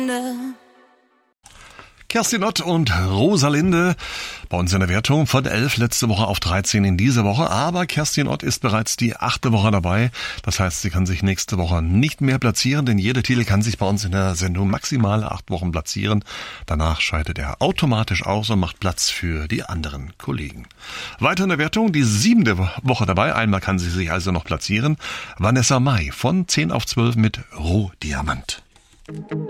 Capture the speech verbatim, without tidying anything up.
Kerstin Ott und Rosalinde bei uns in der Wertung von elf letzte Woche auf dreizehn in dieser Woche. Aber Kerstin Ott ist bereits die achte Woche dabei. Das heißt, sie kann sich nächste Woche nicht mehr platzieren, denn jeder Titel kann sich bei uns in der Sendung maximal acht Wochen platzieren. Danach scheidet er automatisch aus und macht Platz für die anderen Kollegen. Weiter in der Wertung, die siebte Woche dabei. Einmal kann sie sich also noch platzieren. Vanessa Mai von zehn auf zwölf mit Rohdiamant.